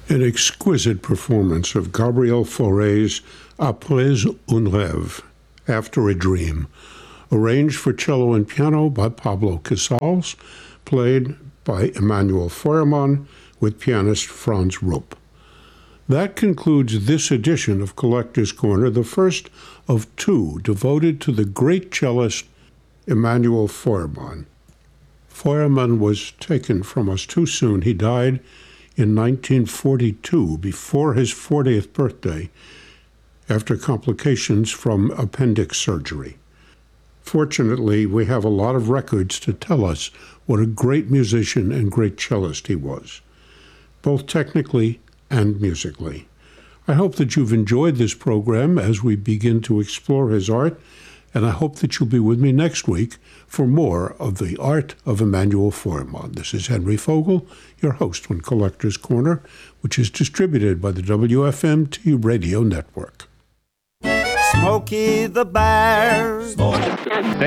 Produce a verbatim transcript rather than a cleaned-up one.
An exquisite performance of Gabriel Fauré's Après un rêve, After a Dream, arranged for cello and piano by Pablo Casals, played by Emanuel Feuermann with pianist Franz Rupp. That concludes this edition of Collector's Corner, the first of two devoted to the great cellist Emanuel Feuermann. Feuermann was taken from us too soon. He died in nineteen forty-two, before his fortieth birthday, after complications from appendix surgery. Fortunately, we have a lot of records to tell us what a great musician and great cellist he was, both technically and musically. I hope that you've enjoyed this program as we begin to explore his art, and I hope that you'll be with me next week for more of the art of Emanuel Feuermann. This is Henry Fogel, your host on Collector's Corner, which is distributed by the W F M T Radio Network. Smokey the Bear. Smoke.